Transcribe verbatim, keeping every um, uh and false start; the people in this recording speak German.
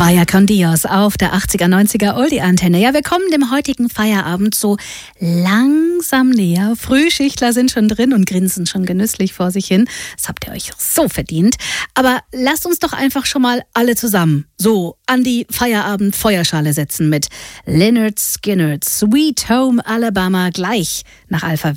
Vaya con Dios auf der achtziger, neunziger Oldie-Antenne. Ja, wir kommen dem heutigen Feierabend so langsam näher. Frühschichtler sind schon drin und grinsen schon genüsslich vor sich hin. Das habt ihr euch so verdient. Aber lasst uns doch einfach schon mal alle zusammen so an die Feierabend-Feuerschale setzen mit Lynyrd Skynyrd, Sweet Home Alabama, gleich nach Alpha